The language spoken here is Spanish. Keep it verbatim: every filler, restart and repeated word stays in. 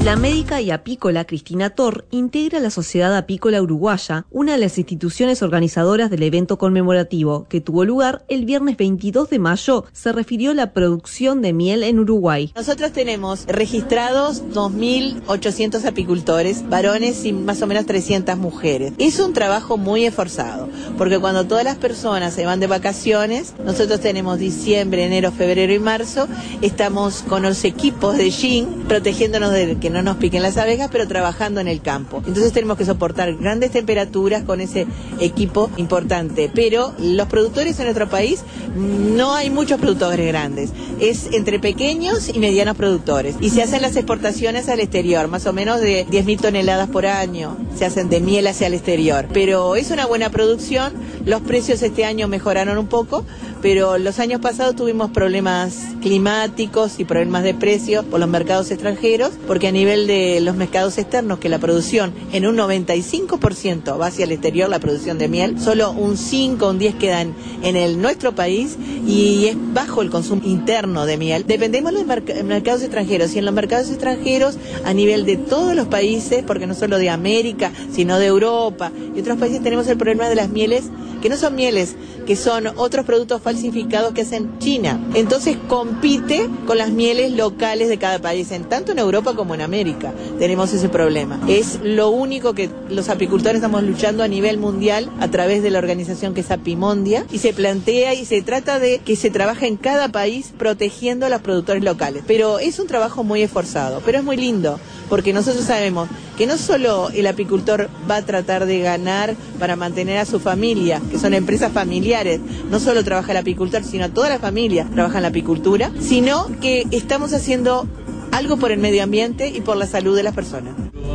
La médica y apícola Cristina Tor integra la Sociedad Apícola Uruguaya, una de las instituciones organizadoras del evento conmemorativo que tuvo lugar el viernes veintidós de mayo. Se refirió a la producción de miel en Uruguay. Nosotros tenemos registrados dos mil ochocientos apicultores, varones y más o menos trescientas mujeres. Es un trabajo muy esforzado, porque cuando todas las personas se van de vacaciones, nosotros tenemos diciembre, enero, febrero y marzo, estamos con los equipos de Gin protegiéndonos de que no nos piquen las abejas, pero trabajando en el campo. Entonces tenemos que soportar grandes temperaturas con ese equipo importante. Pero los productores en nuestro país, no hay muchos productores grandes. Es entre pequeños y medianos productores. Y se hacen las exportaciones al exterior, más o menos de diez mil toneladas por año. Se hacen de miel hacia el exterior. Pero es una buena producción. Los precios este año mejoraron un poco, pero los años pasados tuvimos problemas climáticos y problemas de precio por los mercados extranjeros, porque a nivel de los mercados externos, que la producción en un noventa y cinco por ciento va hacia el exterior, la producción de miel, solo un cinco, un diez quedan en el nuestro país y es bajo el consumo interno de miel. Dependemos de los merc- mercados extranjeros, y en los mercados extranjeros a nivel de todos los países, porque no solo de América, sino de Europa y otros países, tenemos el problema de las mieles, que no son mieles, que son otros productos falsificados que hacen China. Entonces compite con las mieles locales de cada país, en tanto en Europa como en América tenemos ese problema. Es lo único que los apicultores estamos luchando a nivel mundial a través de la organización que es Apimondia, y se plantea y se trata de que se trabaje en cada país protegiendo a los productores locales. Pero es un trabajo muy esforzado, pero es muy lindo, porque nosotros sabemos que no solo el apicultor va a tratar de ganar para mantener a su familia, que son empresas familiares, no solo trabaja el apicultor, sino toda la familia trabaja en la apicultura, sino que estamos haciendo algo por el medio ambiente y por la salud de las personas.